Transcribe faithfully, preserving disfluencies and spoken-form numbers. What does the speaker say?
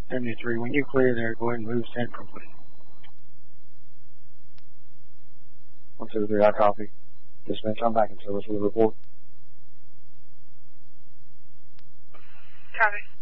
seventy-three. When you clear there, go ahead and move central, please. One, two, three, I copy. Dismiss, I'm back in service with a report. Copy.